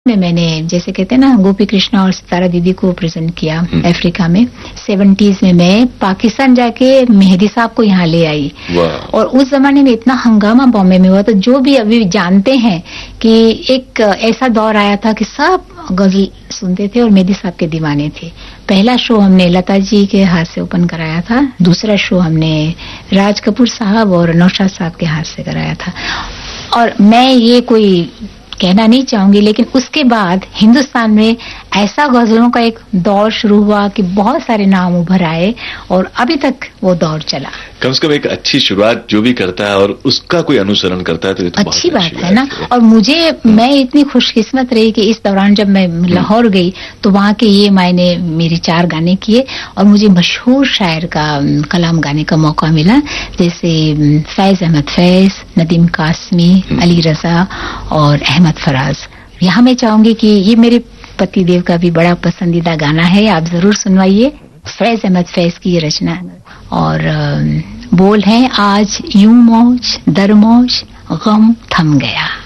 में मैंने जैसे कहते हैं ना गोपी कृष्णा और सितारा दीदी को प्रेजेंट किया अफ्रीका में। 70s में मैं पाकिस्तान जाके मेहदी साहब को यहाँ ले आई और उस जमाने में इतना हंगामा बॉम्बे में हुआ। तो जो भी अभी जानते हैं कि एक ऐसा दौर आया था कि सब गजल सुनते थे और मेहदी साहब के दीवाने थे। पहला शो हमने लता जी के हाथ से ओपन कराया था, दूसरा शो हमने राज कपूर साहब और नौशाद साहब के हाथ से कराया था। और मैं ये कोई कहना नहीं चाहूंगी, लेकिन उसके बाद हिंदुस्तान में ऐसा गजलों का एक दौर शुरू हुआ कि बहुत सारे नाम उभर आए और अभी तक वो दौर चला। कम से कम एक अच्छी शुरुआत जो भी करता है और उसका कोई अनुसरण करता है तो ये तो अच्छी बात है ना। और मैं इतनी खुशकिस्मत रही कि इस दौरान जब मैं लाहौर गई तो वहाँ के ये मैंने मेरे 4 गाने किए और मुझे मशहूर शायर का कलाम गाने का मौका मिला, जैसे फैज अहमद फैज, नदीम कासमी, अली रजा और अहमद फराज। यहाँ मैं चाहूंगी कि ये मेरे पतिदेव का भी बड़ा पसंदीदा गाना है, आप जरूर सुनवाइए। फैज अहमद फैज की ये रचना और बोल है, आज यूं मौज दर मौज गम थम गया।